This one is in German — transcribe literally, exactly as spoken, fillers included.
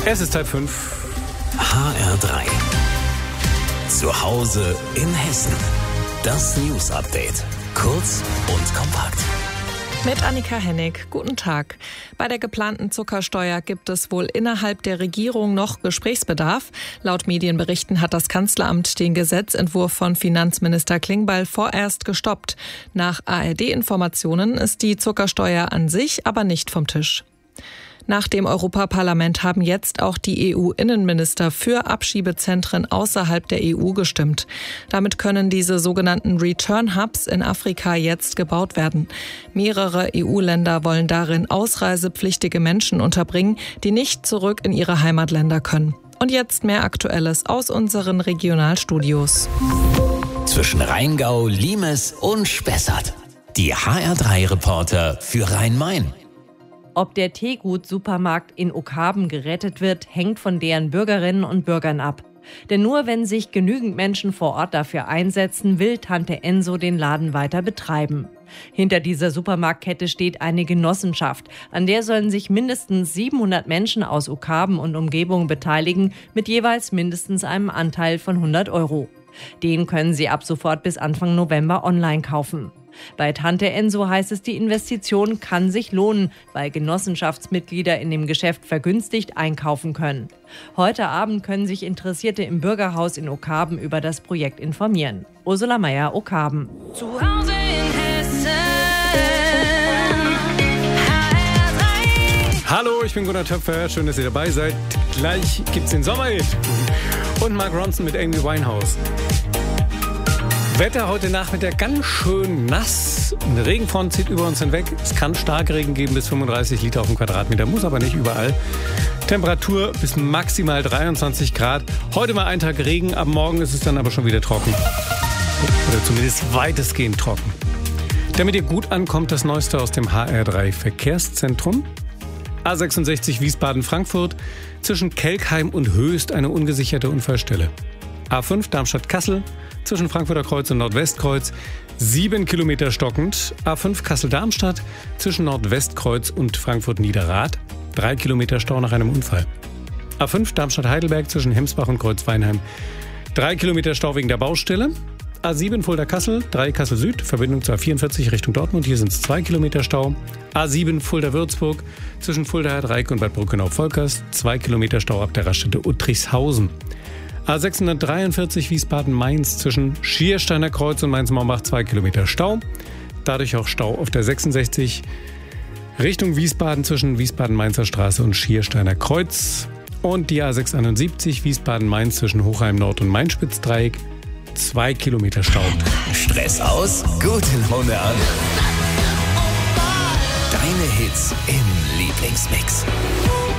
Es ist halb fünf. H R drei. Zu Hause in Hessen. Das News Update. Kurz und kompakt. Mit Annika Hennig. Guten Tag. Bei der geplanten Zuckersteuer gibt es wohl innerhalb der Regierung noch Gesprächsbedarf. Laut Medienberichten hat das Kanzleramt den Gesetzentwurf von Finanzminister Klingbeil vorerst gestoppt. Nach A R D-Informationen ist die Zuckersteuer an sich aber nicht vom Tisch. Nach dem Europaparlament haben jetzt auch die E U-Innenminister für Abschiebezentren außerhalb der E U gestimmt. Damit können diese sogenannten Return-Hubs in Afrika jetzt gebaut werden. Mehrere E U-Länder wollen darin ausreisepflichtige Menschen unterbringen, die nicht zurück in ihre Heimatländer können. Und jetzt mehr Aktuelles aus unseren Regionalstudios. Zwischen Rheingau, Limes und Spessart. Die H R drei Reporter für Rhein-Main. Ob der Teegut-Supermarkt in Okarben gerettet wird, hängt von deren Bürgerinnen und Bürgern ab. Denn nur wenn sich genügend Menschen vor Ort dafür einsetzen, will Tante Enso den Laden weiter betreiben. Hinter dieser Supermarktkette steht eine Genossenschaft. An der sollen sich mindestens siebenhundert Menschen aus Okarben und Umgebung beteiligen, mit jeweils mindestens einem Anteil von hundert Euro. Den können sie ab sofort bis Anfang November online kaufen. Bei Tante Enso heißt es, die Investition kann sich lohnen, weil Genossenschaftsmitglieder in dem Geschäft vergünstigt einkaufen können. Heute Abend können sich Interessierte im Bürgerhaus in Okarben über das Projekt informieren. Ursula Meier, Okarben. Zu Hause in Hessen. Hallo, ich bin Gunnar Töpfer. Schön, dass ihr dabei seid. Gleich gibt's den Sommerhit. Und Mark Ronson mit Amy Winehouse. Wetter heute Nachmittag ganz schön nass. Eine Regenfront zieht über uns hinweg. Es kann Starkregen geben bis fünfunddreißig Liter auf dem Quadratmeter, muss aber nicht überall. Temperatur bis maximal dreiundzwanzig Grad. Heute mal ein Tag Regen, ab morgen ist es dann aber schon wieder trocken. Oder zumindest weitestgehend trocken. Damit ihr gut ankommt, das Neueste aus dem H R drei Verkehrszentrum. A sechsundsechzig Wiesbaden-Frankfurt, zwischen Kelkheim und Höchst eine ungesicherte Unfallstelle. A fünf Darmstadt-Kassel, zwischen Frankfurter Kreuz und Nordwestkreuz, sieben Kilometer stockend. A fünf Kassel-Darmstadt, zwischen Nordwestkreuz und Frankfurt-Niederrad, drei Kilometer Stau nach einem Unfall. A fünf Darmstadt-Heidelberg, zwischen Hemsbach und Kreuzweinheim, drei Kilometer Stau wegen der Baustelle. A sieben Fulda-Kassel, drei Kassel-Süd, Verbindung zur A vierundvierzig Richtung Dortmund, hier sind es zwei Kilometer Stau. A sieben Fulda-Würzburg, zwischen Fulda-Dreieck und Bad Brückenau-Volkers, zwei Kilometer Stau ab der Raststätte Uttrichshausen. A sechshundertdreiundvierzig Wiesbaden-Mainz, zwischen Schiersteiner Kreuz und Mainz-Mombach, zwei Kilometer Stau. Dadurch auch Stau auf der sechsundsechzig Richtung Wiesbaden, zwischen Wiesbaden-Mainzer Straße und Schiersteiner Kreuz. Und die A sechshunderteinundsiebzig Wiesbaden-Mainz zwischen Hochheim-Nord und Mainspitz-Dreieck, zwei Kilometer Stau. Stress aus, gute Laune an. Deine Hits im Lieblingsmix.